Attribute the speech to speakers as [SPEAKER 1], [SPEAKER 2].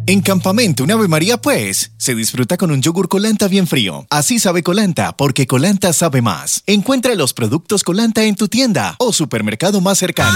[SPEAKER 1] En Campamento, un Ave María, pues, se disfruta con un yogur Colanta bien frío. Así sabe Colanta, porque Colanta sabe más. Encuentra los productos Colanta en tu tienda o supermercado más cercano.